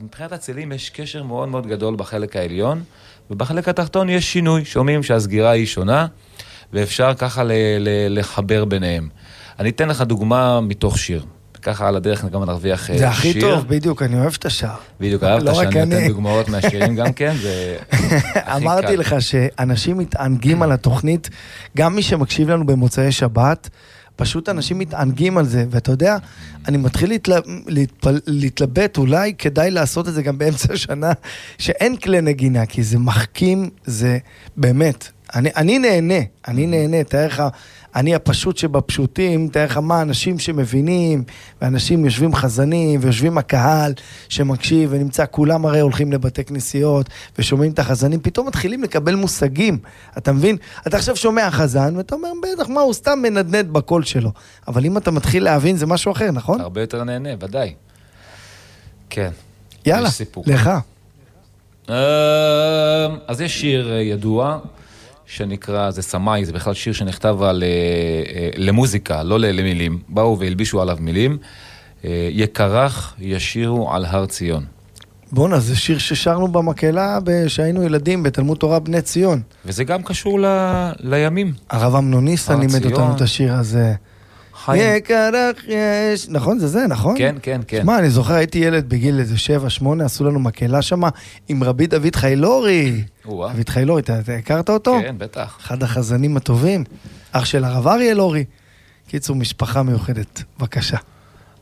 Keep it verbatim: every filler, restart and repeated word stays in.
מבחינת הצלילים יש קשר מאוד מאוד גדול בחלק העליון, ובחלק התחתון יש שינוי, שומעים שהסגירה היא שונה, ואפשר ככה ל- ל- לחבר ביניהם. אני אתן לך דוגמה מתוך שיר. ככה על הדרך גם נרוויח שיר. זה הכי טוב, בדיוק, אני אוהב את השאר. בדיוק, אהבת שאני נותן דוגמאות מהשירים גם כן, זה אמרתי לך שאנשים מתענגים על התוכנית, גם מי שמקשיב לנו במוצאי שבת, פשוט אנשים מתענגים על זה, ואתה יודע, אני מתחיל להתלבט, אולי כדאי לעשות את זה גם באמצע השנה, שאין כלי נגינה, כי זה מחכים, זה באמת, אני, אני נהנה, אני נהנה, תאר לך, אני הפשוט שבפשוטים, תאר לך מה אנשים שמבינים, ואנשים יושבים חזנים, ויושבים הקהל שמקשיב, ונמצא כולם הרי הולכים לבתי כנסיות, ושומעים את החזנים, פתאום מתחילים לקבל מושגים, אתה מבין? אתה עכשיו שומע חזן, ואתה אומר, בטח, מה, הוא סתם מנדנד בקול שלו, אבל אם אתה מתחיל להבין, זה משהו אחר, נכון? הרבה יותר נהנה, ודאי. כן. יאללה, לך. אז יש שיר ידוע, שנקרא, זה סמאי, זה בכלל שיר שנכתב על, למוזיקה, לא למילים. באו והלבישו עליו מילים. יקרח ישירו על הר ציון. בונה, זה שיר ששרנו במקהלה שהיינו ילדים בתלמוד תורה בני ציון. וזה גם קשור ל, לימים. הרב אמנוניסה לימד אותנו את השיר הזה. יקרח יש, נכון, זה זה, נכון? כן, כן, כן. שמע, אני זוכר, הייתי ילד בגיל איזה שבע, שמונה, עשו לנו מקהלה שמה עם רבי דוד חיילורי. דוד חיילורי, אתה הכרת אותו? כן, בטח. אחד החזנים הטובים, אח של הרב אריה לורי. קיצור, משפחה מיוחדת. בבקשה.